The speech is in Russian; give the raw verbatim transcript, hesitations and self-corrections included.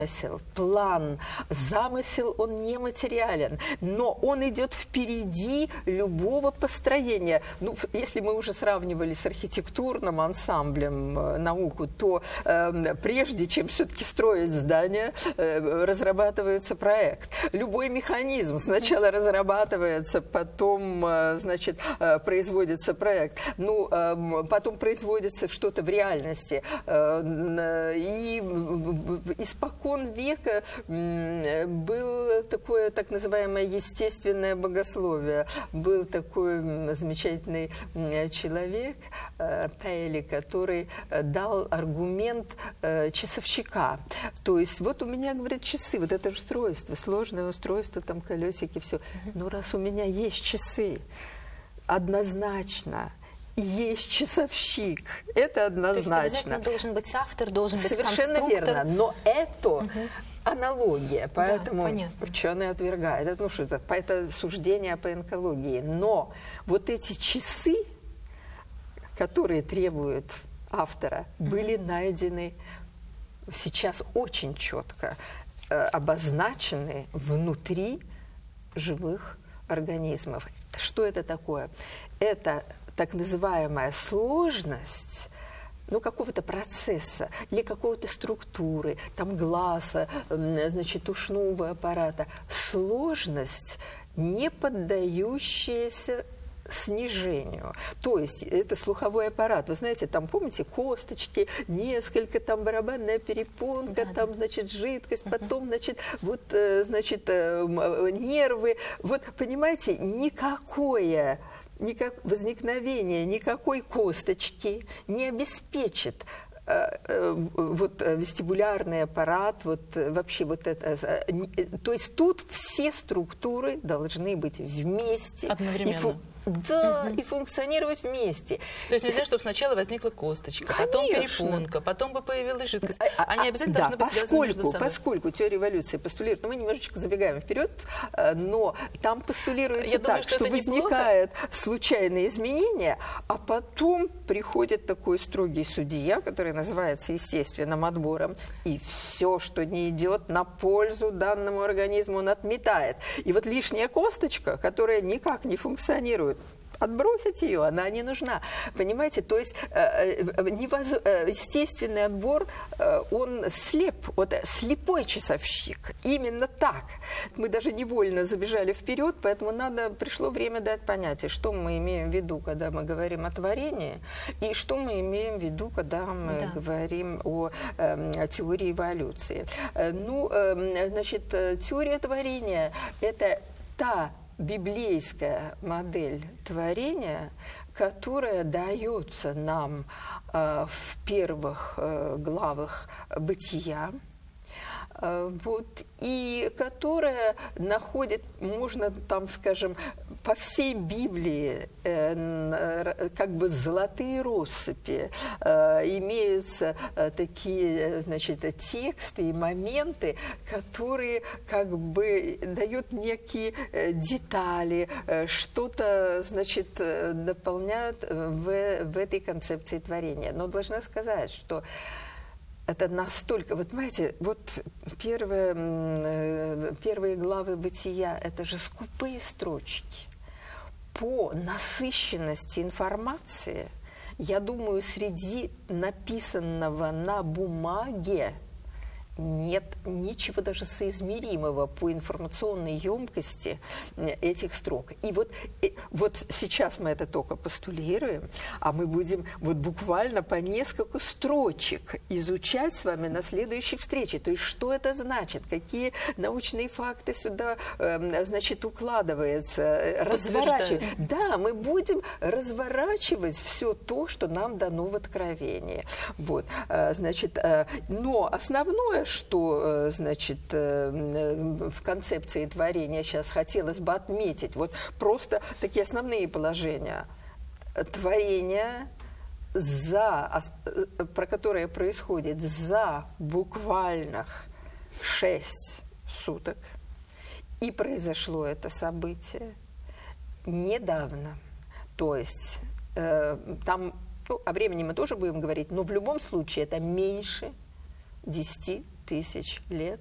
Замысел, план, замысел, он нематериален, но он идет впереди любого построения. Ну, если мы уже сравнивали с архитектурным ансамблем э, науку, то э, прежде чем все-таки строить здание, э, разрабатывается проект. Любой механизм сначала разрабатывается, потом, э, значит, э, производится проект, ну, э, потом производится что-то в реальности. Э, и испокон века было такое так называемое естественное богословие. Был такой замечательный человек, Пейли, который дал аргумент часовщика. То есть вот у меня, говорят, часы, вот это устройство, сложное устройство, там колесики, все. Но раз у меня есть часы, однозначно есть часовщик. Это однозначно. То есть обязательно должен быть автор, должен быть совершенно конструктор. Верно. Но это угу. аналогия. Поэтому да, ученые отвергают. Это, ну, что это, это суждение по онкологии. Но вот эти часы, которые требуют автора, угу. были найдены сейчас очень четко э, обозначены внутри живых организмов. Что это такое? Это так называемая сложность, ну, какого-то процесса или какой-то структуры, там глаза, значит, ушного аппарата. Сложность, не поддающаяся снижению. То есть это слуховой аппарат. Вы знаете, там, помните, косточки, несколько, там барабанная перепонка, да, там, да. значит, жидкость, потом, значит, вот, значит, нервы. Вот, понимаете, никакое никак, возникновение никакой косточки не обеспечит э, э, вот, вестибулярный аппарат, вот, вообще вот это. Э, то есть тут все структуры должны быть вместе. Одновременно. Да, угу. и функционировать вместе. То есть нельзя, чтобы сначала возникла косточка, Конечно. потом перепонка, потом бы появилась жидкость. Они обязательно да, должны быть поскольку, связаны между собой. Поскольку теория эволюции постулирует, ну, мы немножечко забегаем вперед, но там постулируется Я так, думаю, что, что возникает неплохо. случайные изменения, а потом приходит такой строгий судья, который называется естественным отбором, и все, что не идет на пользу данному организму, он отметает. И вот лишняя косточка, которая никак не функционирует, отбросить ее, она не нужна. Понимаете, то есть э, невоз... естественный отбор, э, он слеп, вот слепой часовщик. Именно так. Мы даже невольно забежали вперед, поэтому надо, пришло время дать понятие, что мы имеем в виду, когда мы говорим о творении, и что мы имеем в виду, когда мы да. говорим о, э, о теории эволюции. Э, ну, э, значит, теория творения – это та библейская модель творения, которая дается нам э, в первых э, главах Бытия, э, вот, и которая находит, можно там, скажем, по всей Библии э, как бы золотые россыпи, э, имеются э, такие, значит, тексты и моменты, которые как бы дают некие э, детали, э, что-то, значит, э, дополняют в, в этой концепции творения. Но должна сказать, что это настолько, вот знаете, вот первые, первые главы Бытия, это же скупые строчки. По насыщенности информации, я думаю, среди написанного на бумаге нет ничего даже соизмеримого по информационной емкости этих строк. И вот, и вот сейчас мы это только постулируем, а мы будем вот буквально по несколько строчек изучать с вами на следующей встрече. То есть что это значит, какие научные факты сюда, э, значит, укладываются, разворачивать. Да, мы будем разворачивать все то, что нам дано в откровении. Вот, э, значит, э, но основное, что, значит, в концепции творения сейчас хотелось бы отметить, вот просто такие основные положения. Творение, за, про которое происходит за буквальных шесть суток. И произошло это событие недавно. То есть э, там, ну, о времени мы тоже будем говорить, но в любом случае это меньше десяти тысяч лет.